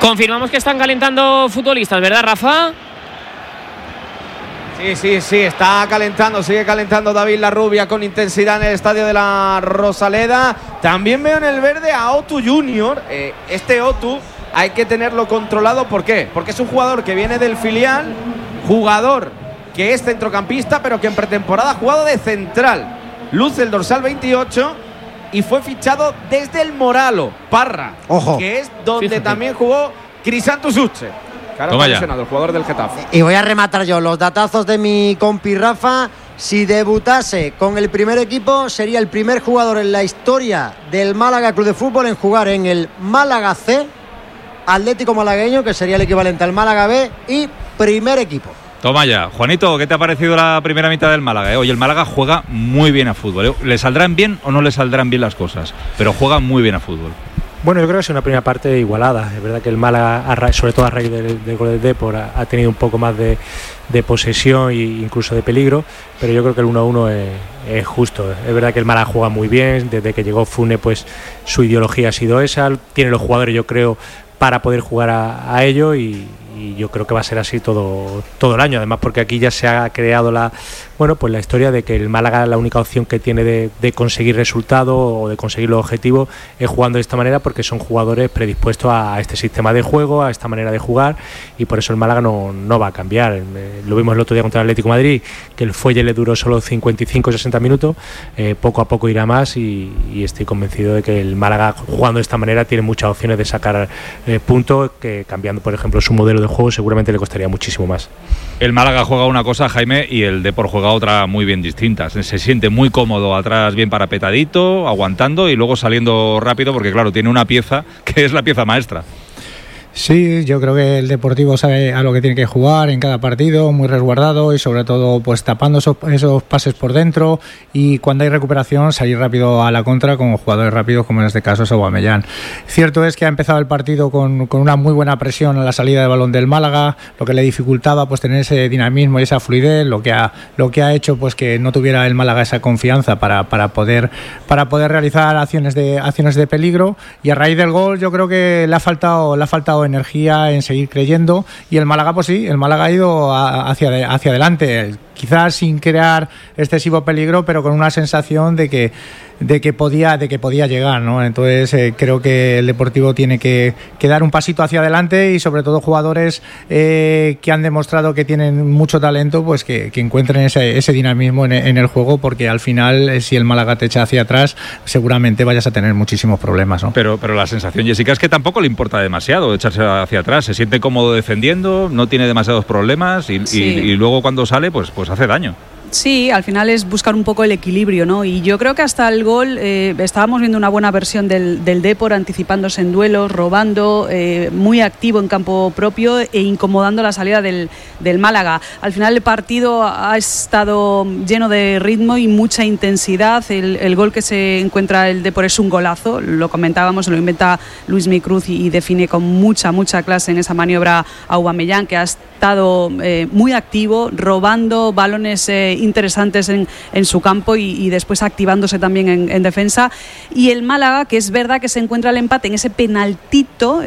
Confirmamos que están calentando futbolistas, ¿verdad, Rafa? Sí, está calentando, sigue calentando David Larrubia con intensidad en el estadio de la Rosaleda. También veo en el verde a Otu Junior. Este Otu hay que tenerlo controlado. ¿Por qué? Porque es un jugador que viene del filial, jugador que es centrocampista, pero que en pretemporada ha jugado de central. Luce el dorsal 28 y fue fichado desde el Moralo, Parra. Ojo. Que es donde también jugó Crisanto Suche. Claro, el jugador del Getafe. Y voy a rematar yo los datazos de mi compi Rafa. Si debutase con el primer equipo, sería el primer jugador en la historia del Málaga Club de Fútbol en jugar en el Málaga C, Atlético Malagueño, que sería el equivalente al Málaga B, y primer equipo. Toma ya. Juanito, ¿qué te ha parecido la primera mitad del Málaga? Oye, el Málaga juega muy bien a fútbol. ¿Le saldrán bien o no le saldrán bien las cosas? Pero juega muy bien a fútbol. Bueno, yo creo que es una primera parte igualada. Es verdad que el Málaga, sobre todo a raíz del gol del Depor, ha tenido un poco más de posesión e incluso de peligro, pero yo creo que el 1-1 es justo. Es verdad que el Málaga juega muy bien. Desde que llegó Fune, pues su ideología ha sido esa. Tiene los jugadores, yo creo, para poder jugar a ello, y yo creo que va a ser así todo el año. Además, porque aquí ya se ha creado la historia de que el Málaga, la única opción que tiene de conseguir resultados o de conseguir los objetivos es jugando de esta manera, porque son jugadores predispuestos a este sistema de juego, a esta manera de jugar, y por eso el Málaga no va a cambiar. Lo vimos el otro día contra el Atlético de Madrid, que el fuelle le duró solo 55-60 minutos. Poco a poco irá más, y estoy convencido de que el Málaga, jugando de esta manera, tiene muchas opciones de sacar puntos, que cambiando, por ejemplo, su modelo de juego seguramente le costaría muchísimo más. El Málaga juega una cosa, Jaime, y el Depor juega otra muy bien distinta. Se siente muy cómodo atrás, bien parapetadito, aguantando y luego saliendo rápido, porque claro, tiene una pieza que es la pieza maestra. Sí, yo creo que el Deportivo sabe a lo que tiene que jugar en cada partido, muy resguardado y sobre todo pues tapando esos pases por dentro, y cuando hay recuperación salir rápido a la contra con jugadores rápidos, como en este caso es Aubameyang. Cierto es que ha empezado el partido con una muy buena presión a la salida de balón del Málaga, lo que le dificultaba pues tener ese dinamismo y esa fluidez, lo que ha hecho pues que no tuviera el Málaga esa confianza para poder realizar acciones de peligro, y a raíz del gol yo creo que le ha faltado energía en seguir creyendo, y el Málaga pues sí, el Málaga ha ido hacia adelante, quizás sin crear excesivo peligro, pero con una sensación de que podía llegar, ¿no? Entonces creo que el Deportivo tiene que dar un pasito hacia adelante, y sobre todo jugadores que han demostrado que tienen mucho talento, pues que encuentren ese dinamismo en el juego, porque al final si el Málaga te echa hacia atrás seguramente vayas a tener muchísimos problemas, ¿no? Pero la sensación, Jessica, es que tampoco le importa demasiado echarse hacia atrás, se siente cómodo defendiendo, no tiene demasiados problemas y luego cuando sale pues hace daño. Sí, al final es buscar un poco el equilibrio, ¿no? Y yo creo que hasta el gol estábamos viendo una buena versión del Depor, anticipándose en duelos, robando, muy activo en campo propio e incomodando la salida del Málaga. Al final el partido ha estado lleno de ritmo y mucha intensidad. El gol que se encuentra el Depor es un golazo, lo comentábamos, lo inventa Luis Micruz y define con mucha clase en esa maniobra a Aubameyang, que ha estado muy activo, robando balones interesantes en su campo y después activándose también en defensa. Y el Málaga, que es verdad que se encuentra el empate en ese penaltito,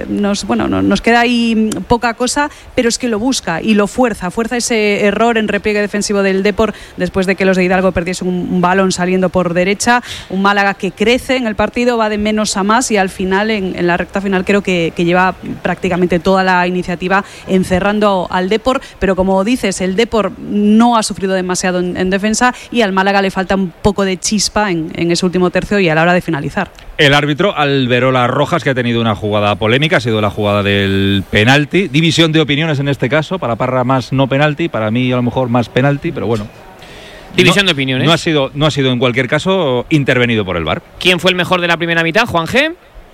nos queda ahí poca cosa, pero es que lo busca y lo fuerza ese error en repliegue defensivo del Depor después de que los de Hidalgo perdiesen un balón saliendo por derecha. Un Málaga que crece en el partido, va de menos a más, y al final, en la recta final, creo que lleva prácticamente toda la iniciativa encerrando al Depor, pero como dices, el Depor no ha sufrido demasiado en defensa, y al Málaga le falta un poco de chispa en ese último tercio y a la hora de finalizar. El árbitro Alberola Rojas, que ha tenido una jugada polémica, ha sido la jugada del penalti. División de opiniones en este caso, para Parra más no penalti, para mí a lo mejor más penalti, pero bueno. División de opiniones. No ha sido en cualquier caso intervenido por el VAR. ¿Quién fue el mejor de la primera mitad, Juan G?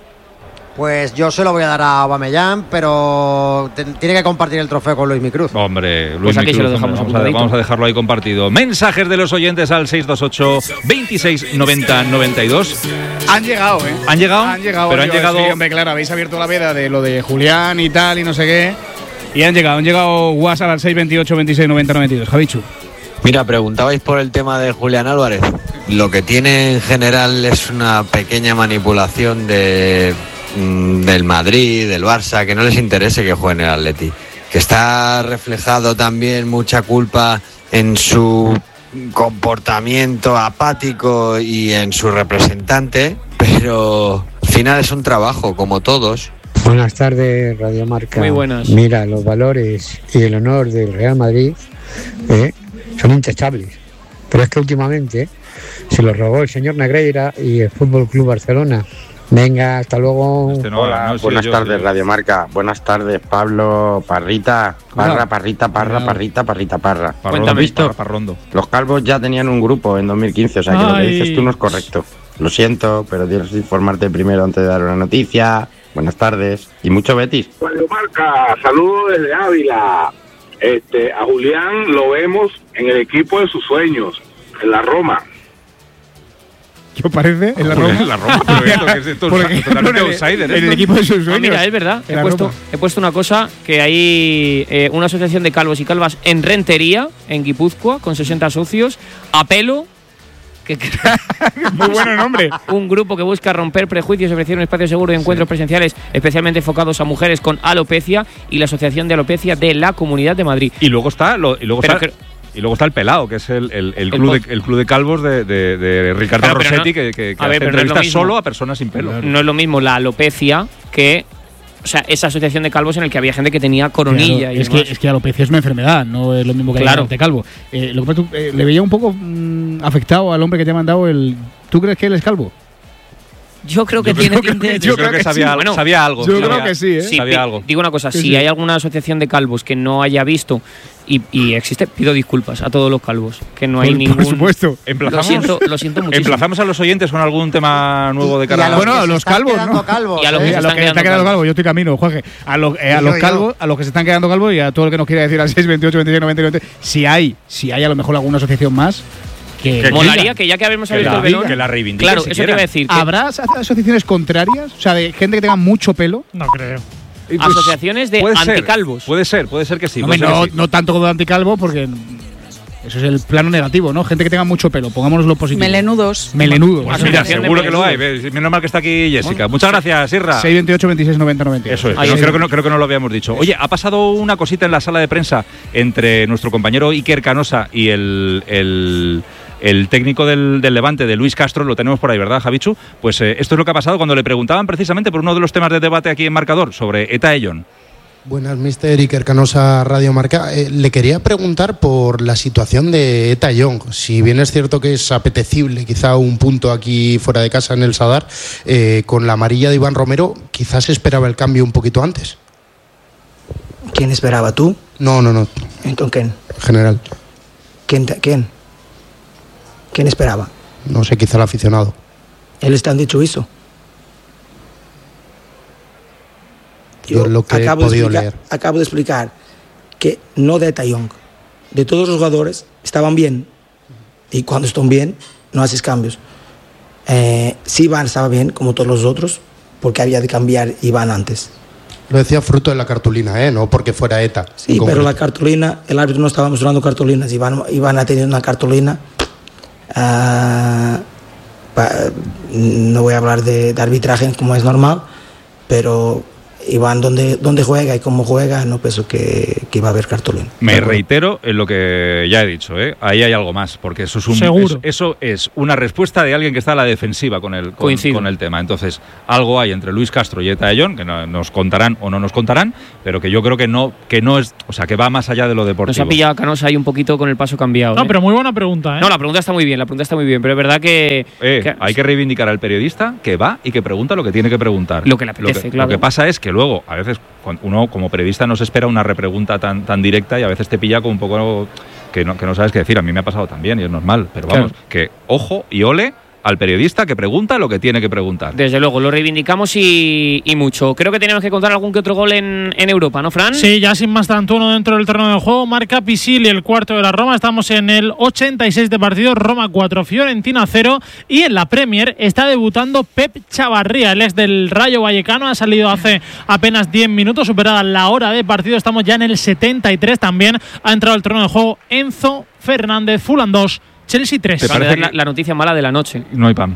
Pues yo se lo voy a dar a Aubameyang, pero tiene que compartir el trofeo con Luis Micruz. Hombre, Luis pues aquí Micruz, se lo dejamos vamos a dejarlo ahí compartido. Mensajes de los oyentes al 628 26 90 92. Han llegado, ¿eh? ¿Han llegado? Pero han llegado. Sí, hombre, claro, habéis abierto la veda de lo de Julián y tal y no sé qué. Y han llegado WhatsApp al 628 26 90 92. Javichu. Mira, preguntabais por el tema de Julián Álvarez. Lo que tiene en general es una pequeña manipulación de del Madrid, del Barça, que no les interese que jueguen el Atleti. Que está reflejado también mucha culpa en su comportamiento apático y en su representante, pero al final es un trabajo, como todos. Buenas tardes, Radio Marca. Muy buenas. Mira, los valores y el honor del Real Madrid son intachables, pero es que últimamente se los robó el señor Negreira y el Fútbol Club Barcelona. Venga, hasta luego. Hola, buenas tardes, Radio Marca. Buenas tardes, Pablo, Parrita, Parra. Cuéntame, visto? Parrondo. Los calvos ya tenían un grupo en 2015, o sea que lo que dices tú no es correcto. Lo siento, pero tienes que informarte primero antes de dar una noticia. Buenas tardes. Y mucho Betis. Radio Marca, saludos desde Ávila. A Julián lo vemos en el equipo de sus sueños, en la Roma. ¿Qué os parece? En la Roma. En la Roma, pero esto es totalmente outsider. En el equipo de sus sueños. Mira, es verdad. He puesto una cosa, que hay una asociación de calvos y calvas en Rentería, en Guipúzcoa, con 60 socios, a pelo. Muy buen nombre. Un grupo que busca romper prejuicios y ofrecer un espacio seguro de encuentros presenciales especialmente enfocados a mujeres con alopecia, y la Asociación de Alopecia de la Comunidad de Madrid. Y luego está el pelado, que es el club de calvos de Ricardo Rossetti, que hace entrevistas solo a personas sin pelo. No es lo mismo la alopecia que, o sea, esa asociación de calvos en el que había gente que tenía coronilla. Claro, es que alopecia es una enfermedad, no es lo mismo que la de calvo. Lo que pasa, le veía un poco afectado al hombre que te ha mandado el. ¿Tú crees que él es calvo? Yo creo que tiene tinte. Yo creo que sabía algo. Yo creo que sí, ¿eh? Sí, sabía algo. Digo una cosa, si hay alguna asociación de calvos que no haya visto y existe, pido disculpas a todos los calvos, que no hay ningún. Por supuesto. Lo siento muchísimo. Emplazamos a los oyentes con algún tema nuevo de cara. Bueno, a los calvos, ¿no? Y a los que se están quedando calvos. Yo estoy camino, Jorge. A los calvos, a los que se están quedando calvos, y a todo el que nos quiera decir al 628 26 99. Si hay a lo mejor alguna asociación más. Que molaría que ya que habíamos abierto el velón, que la reivindique. Claro, eso te iba a decir. ¿Habrá asociaciones contrarias? O sea, de gente que tenga mucho pelo. No creo. Asociaciones de anticalvos. Puede ser que sí. No tanto como de anticalvo, porque eso es el plano negativo, ¿no? Gente que tenga mucho pelo, pongámonos lo positivo. Melenudos. Pues mira, seguro que lo hay. Menos mal que está aquí Jessica. Muchas gracias, Irra. 628 26 90 90. Eso es. Creo que no lo habíamos dicho. Oye, ha pasado una cosita en la sala de prensa entre nuestro compañero Iker Canosa y el técnico del Levante, de Luis Castro. Lo tenemos por ahí, ¿verdad, Javichu? Pues esto es lo que ha pasado cuando le preguntaban precisamente por uno de los temas de debate aquí en Marcador, sobre Eta Ellón. Buenas, mister Iker Canosa, Radio Marca. Le quería preguntar por la situación de Eta Ellón. Si bien es cierto que es apetecible quizá un punto aquí fuera de casa en el Sadar, con la amarilla de Iván Romero, quizás esperaba el cambio un poquito antes. ¿Quién esperaba, tú? No. ¿Entonces quién? General. ¿Quién? ¿Quién esperaba? No sé, quizá el aficionado. ¿Él está han dicho eso? Yo lo que he podido leer. Acabo de explicar que no de Eta Ellón, de todos los jugadores estaban bien, y cuando están bien no haces cambios. Sí, Iván estaba bien como todos los otros, porque había de cambiar Iván antes. Lo decía fruto de la cartulina, no porque fuera Eta. Sí, pero la cartulina, el árbitro no estaba mostrando cartulinas. Iván ha tenido una cartulina. No voy a hablar de arbitraje como es normal, pero Iván donde juega y cómo juega, no pienso que iba a haber cartulina. Me reitero en lo que ya he dicho, ahí hay algo más, porque eso es una respuesta de alguien que está a la defensiva con el tema. Entonces, algo hay entre Luis Castro y Eta Ellón, que nos contarán o no nos contarán, pero que yo creo que no es, o sea, que va más allá de lo deportivo. Nos ha pillado Canosa ahí un poquito con el paso cambiado. No, pero muy buena pregunta, No, la pregunta está muy bien, pero es verdad que hay que reivindicar al periodista que va y que pregunta lo que tiene que preguntar. Lo que le apetece, claro. Lo que pasa es que luego, a veces, uno como periodista no se espera una repregunta tan directa, y a veces te pilla con un poco que no sabes qué decir. A mí me ha pasado también y es normal, pero vamos, que ojo y ole al periodista que pregunta lo que tiene que preguntar. Desde luego, lo reivindicamos y mucho. Creo que tenemos que contar algún que otro gol en Europa, ¿no, Fran? Sí, ya sin más tanto uno dentro del terreno de juego. Marca Pisili, el cuarto de la Roma. Estamos en el 86 de partido. Roma 4, Fiorentina 0. Y en la Premier está debutando Pep Chavarría, el ex del Rayo Vallecano. Ha salido hace apenas 10 minutos, superada la hora de partido. Estamos ya en el 73. También ha entrado al terreno de juego Enzo Fernández. Fulham 2, Chelsea 3. Te parece la noticia mala de la noche. No hay pan.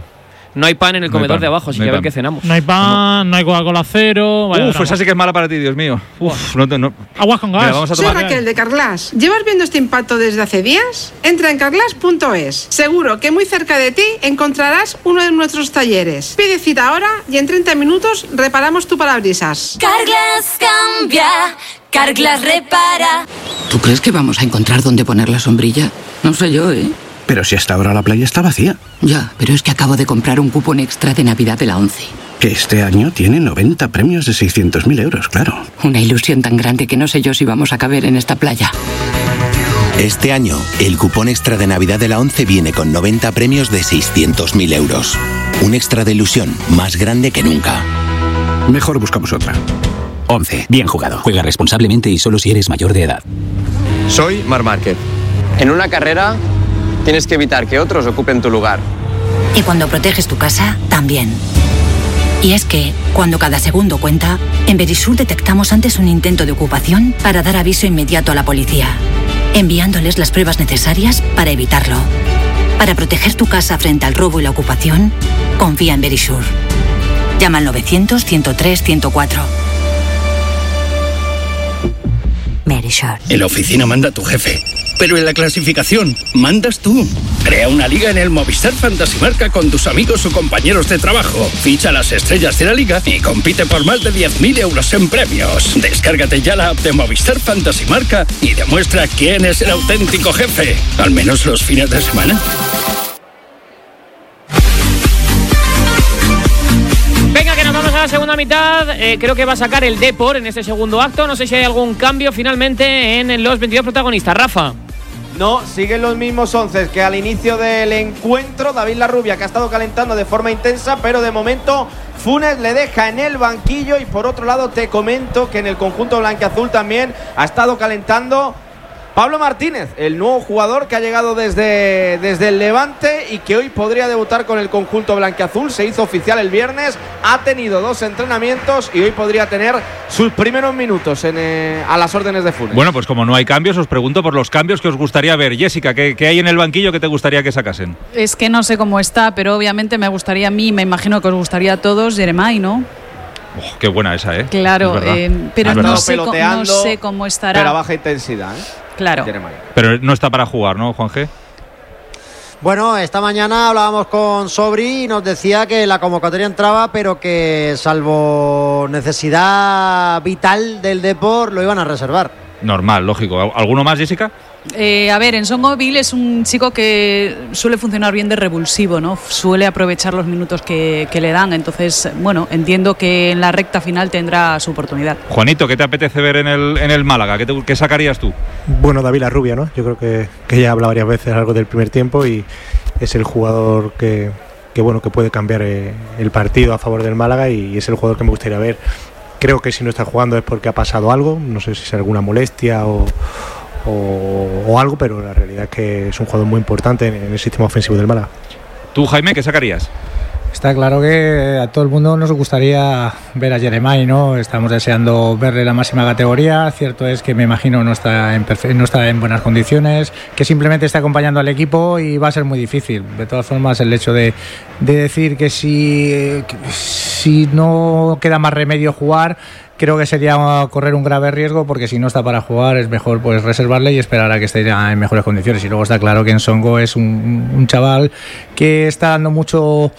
no hay pan en el comedor de abajo, así que a ver qué cenamos. No hay pan, no hay Coca-Cola cero. Esa sí que es mala para ti, Dios mío. Aguas con gas. Mira, vamos a Soy tomar. Raquel de Carglass. ¿Llevas viendo este impacto desde hace días? Entra en carglass.es. Seguro que muy cerca de ti encontrarás uno de nuestros talleres. Pide cita ahora y en 30 minutos reparamos tu parabrisas. Carglass cambia, Carglass repara. ¿Tú crees que vamos a encontrar dónde poner la sombrilla? No sé yo, ¿eh? Pero si hasta ahora la playa está vacía. Ya, pero es que acabo de comprar un cupón extra de Navidad de la ONCE. Que este año tiene 90 premios de 600.000 euros, claro. Una ilusión tan grande que no sé yo si vamos a caber en esta playa. Este año, el cupón extra de Navidad de la ONCE viene con 90 premios de 600.000 euros. Un extra de ilusión más grande que nunca. Mejor buscamos otra. ONCE. Bien jugado. Juega responsablemente y solo si eres mayor de edad. Soy Marc Márquez. En una carrera tienes que evitar que otros ocupen tu lugar. Y cuando proteges tu casa, también. Y es que, cuando cada segundo cuenta, en Verisur detectamos antes un intento de ocupación para dar aviso inmediato a la policía, enviándoles las pruebas necesarias para evitarlo. Para proteger tu casa frente al robo y la ocupación, confía en Verisur. Llama al 900-103-104. Verisur. En la oficina manda tu jefe, pero en la clasificación mandas tú. Crea una liga en el Movistar Fantasy Marca con tus amigos o compañeros de trabajo. Ficha las estrellas de la liga y compite por más de 10.000 euros en premios. Descárgate ya la app de Movistar Fantasy Marca y demuestra quién es el auténtico jefe. Al menos los fines de semana. Venga, que nos vamos a la segunda mitad. Creo que va a sacar el Depor en este segundo acto. No sé si hay algún cambio finalmente en los 22 protagonistas. Rafa. No, siguen los mismos 11 que al inicio del encuentro. David Larrubia, que ha estado calentando de forma intensa, pero de momento Funes le deja en el banquillo. Y por otro lado te comento que en el conjunto blanquiazul también ha estado calentando Pablo Martínez, el nuevo jugador que ha llegado desde el Levante y que hoy podría debutar con el conjunto blanquiazul. Se hizo oficial el viernes, ha tenido 2 entrenamientos y hoy podría tener sus primeros minutos a las órdenes de Funes. Bueno, pues como no hay cambios, os pregunto por los cambios que os gustaría ver. Jessica, ¿qué hay en el banquillo que te gustaría que sacasen? Es que no sé cómo está, pero obviamente me gustaría a mí, me imagino que os gustaría a todos, Jeremai, ¿no? Oh, qué buena esa, ¿eh? Claro, pero no sé cómo estará. Pero a baja intensidad, ¿eh? Claro. Pero no está para jugar, ¿no, Juan G? Bueno, esta mañana hablábamos con Sobri y nos decía que la convocatoria entraba, pero que salvo necesidad vital del Depor lo iban a reservar. Normal, lógico. ¿Alguno más, Jessica? A ver, Ensongo Bill es un chico que suele funcionar bien de revulsivo, ¿no? Suele aprovechar los minutos que le dan. Entonces, bueno, entiendo que en la recta final tendrá su oportunidad. Juanito, ¿qué te apetece ver en el Málaga? ¿Qué sacarías tú? Bueno, David Larrubia, ¿no? Yo creo que ya habla varias veces algo del primer tiempo y es el jugador que puede cambiar el partido a favor del Málaga y es el jugador que me gustaría ver. Creo que si no está jugando es porque ha pasado algo, no sé si es alguna molestia o algo, pero la realidad es que es un jugador muy importante en el sistema ofensivo del Málaga. ¿Tú, Jaime, qué sacarías? Está claro que a todo el mundo nos gustaría ver a Jeremai, ¿no? Estamos deseando verle la máxima categoría. Cierto es que me imagino no está en buenas condiciones, que simplemente está acompañando al equipo y va a ser muy difícil. De todas formas, el hecho de decir que si no queda más remedio jugar, creo que sería correr un grave riesgo, porque si no está para jugar es mejor pues reservarle y esperar a que esté ya en mejores condiciones. Y luego está claro que Ensongo es un chaval que está dando mucho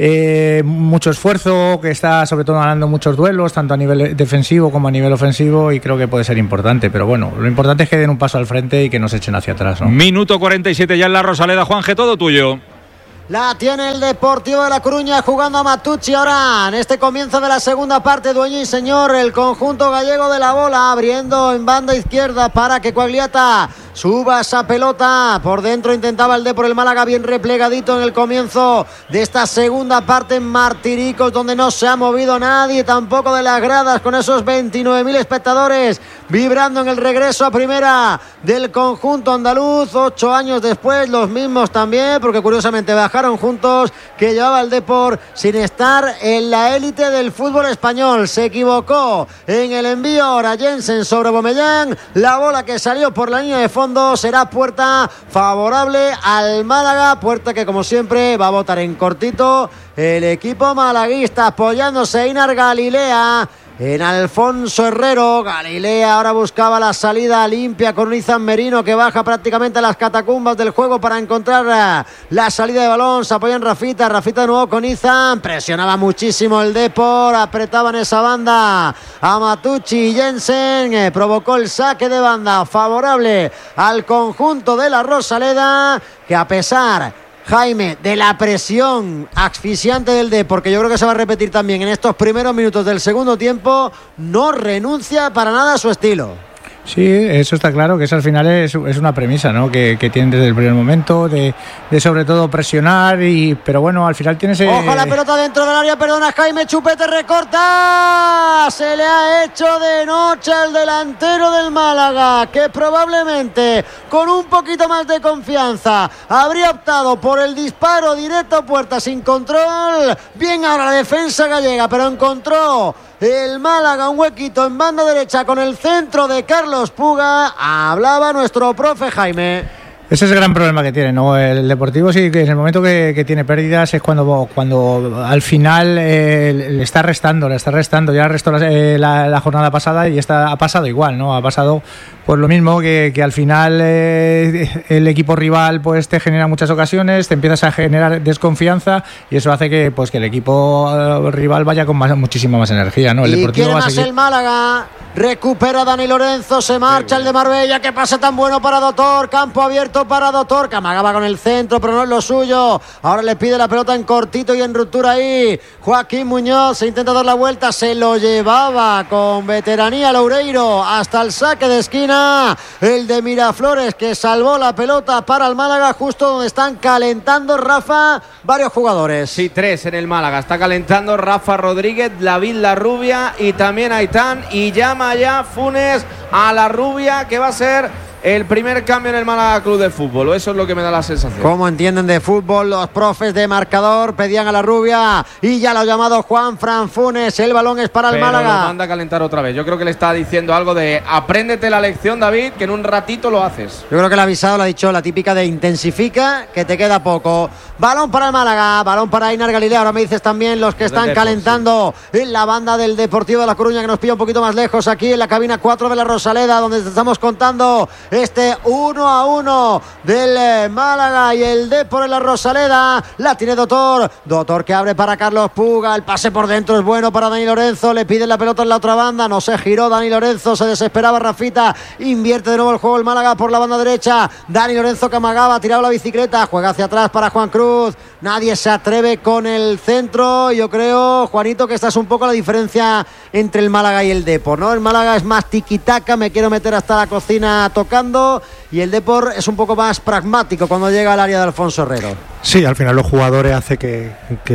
esfuerzo, que está sobre todo ganando muchos duelos, tanto a nivel defensivo como a nivel ofensivo, y creo que puede ser importante. Pero bueno, lo importante es que den un paso al frente y que no se echen hacia atrás, ¿no? Minuto 47 ya en la Rosaleda. Juanje, todo tuyo. La tiene el Deportivo de La Coruña jugando a Matucci ahora en este comienzo de la segunda parte. Dueño y señor, el conjunto gallego de la bola, abriendo en banda izquierda para que Quagliata suba esa pelota. Por dentro intentaba el Depor, el Málaga bien replegadito en el comienzo de esta segunda parte en Martiricos, donde no se ha movido nadie, tampoco de las gradas, con esos 29.000 espectadores vibrando en el regreso a primera del conjunto andaluz. 8 años después, los mismos también, porque curiosamente bajaron juntos, que llevaba el Depor sin estar en la élite del fútbol español. Se equivocó en el envío ahora Jensen sobre Bomellán, la bola que salió por la línea de fondo fondo. Será puerta favorable al Málaga, puerta que como siempre va a votar en cortito el equipo malaguista, apoyándose Einar Galilea en Alfonso Herrero. Galilea ahora buscaba la salida limpia con Izan Merino, que baja prácticamente a las catacumbas del juego para encontrar la salida de balón. Se apoya en Rafita de nuevo con Izan, presionaba muchísimo el Depor, apretaban esa banda a Matucci y Jensen, provocó el saque de banda favorable al conjunto de la Rosaleda, que a pesar, Jaime, de la presión asfixiante del Depor, que yo creo que se va a repetir también en estos primeros minutos del segundo tiempo, no renuncia para nada a su estilo. Sí, eso está claro, que eso al final es una premisa, ¿no? Que tienen desde el primer momento, de sobre todo presionar, pero bueno, al final tienes... Ojo, la pelota dentro del área, perdona Jaime, Chupete recorta, se le ha hecho de noche al delantero del Málaga, que probablemente con un poquito más de confianza habría optado por el disparo directo a puerta sin control. Bien ahora la defensa gallega, pero encontró el Málaga un huequito en banda derecha con el centro de Carlos Puga. Hablaba nuestro profe Jaime. Ese es el gran problema que tiene, ¿no? El Deportivo sí que en el momento que tiene pérdidas es cuando al final le está restando. Ya restó la jornada pasada y ha pasado igual, ¿no? Ha pasado pues lo mismo que al final el equipo rival pues te genera muchas ocasiones, te empiezas a generar desconfianza y eso hace que el equipo rival vaya con muchísima más energía, ¿no? El Deportivo va a seguir. El Málaga recupera Dani Lorenzo, se marcha el de Marbella, que pase tan bueno para Dotor, campo abierto para Dotor, que amagaba con el centro, pero no es lo suyo. Ahora le pide la pelota en cortito y en ruptura ahí Joaquín Muñoz, se intenta dar la vuelta, se lo llevaba con veteranía Loureiro hasta el saque de esquina, el de Miraflores, que salvó la pelota para el Málaga justo donde están calentando, Rafa, varios jugadores. Sí, 3 en el Málaga, está calentando Rafa Rodríguez, David Larrubia y también Aitán, y llama ya Funes a Larrubia, que va a ser el primer cambio en el Málaga Club de Fútbol, o eso es lo que me da la sensación. ¿Cómo entienden de fútbol los profes de marcador? Pedían a Larrubia y ya lo ha llamado Juanfran Funes. El balón es para el Málaga. Lo manda a calentar otra vez. Yo creo que le está diciendo algo de apréndete la lección, David, que en un ratito lo haces. Yo creo que le ha avisado, le ha dicho la típica de intensifica, que te queda poco. Balón para el Málaga, balón para Einar Galilea. Ahora me dices también los que están calentando en la banda del Deportivo de La Coruña, que nos pilla un poquito más lejos, aquí en la cabina 4 de la Rosaleda, donde te estamos contando este 1-1 del Málaga y el Depor en la Rosaleda. La tiene Dotor que abre para Carlos Puga, el pase por dentro es bueno para Dani Lorenzo, le piden la pelota en la otra banda, no se giró Dani Lorenzo, se desesperaba Rafita, invierte de nuevo el juego el Málaga por la banda derecha. Dani Lorenzo, que amagaba, tiraba la bicicleta, juega hacia atrás para Juan Cruz, nadie se atreve con el centro. Yo creo, Juanito, que esta es un poco la diferencia entre el Málaga y el Depor, ¿no? El Málaga es más tiquitaca, me quiero meter hasta la cocina tocando, y el Depor es un poco más pragmático cuando llega al área de Alfonso Herrero. Sí, al final los jugadores hace que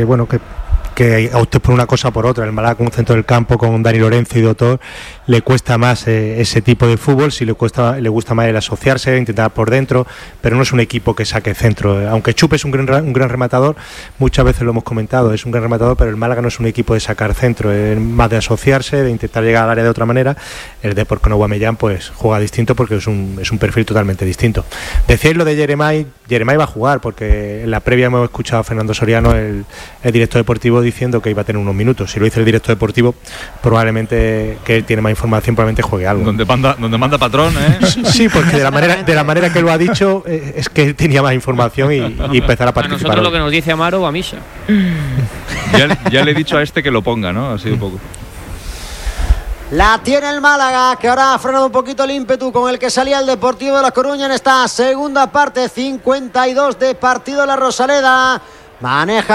optes por una cosa o por otra. El Málaga con un centro del campo con Dani Lorenzo y Dotor le cuesta más ese tipo de fútbol, sí le gusta más el asociarse, intentar por dentro, pero no es un equipo que saque centro. Aunque Chupe es un gran rematador, muchas veces lo hemos comentado, es un gran rematador, pero el Málaga no es un equipo de sacar centro, es más de asociarse, de intentar llegar al área de otra manera. El Depor con Aubameyang pues juega distinto porque es un perfil totalmente distinto. Decíais lo de Yeremay va a jugar, porque en la previa hemos escuchado a Fernando Soriano, el director deportivo, diciendo que iba a tener unos minutos. Si lo dice el director deportivo, probablemente, que él tiene más información, probablemente juegue algo. Donde manda patrón, ¿eh? Sí, porque de la manera que lo ha dicho es que él tenía más información y empezar a participar. A nosotros lo que nos dice Amaro o a Misha. Ya le he dicho a este que lo ponga, ¿no? Ha sido un poco. La tiene el Málaga, que ahora ha frenado un poquito el ímpetu con el que salía el Deportivo de La Coruña en esta segunda parte. 52 de partido en la Rosaleda. Maneja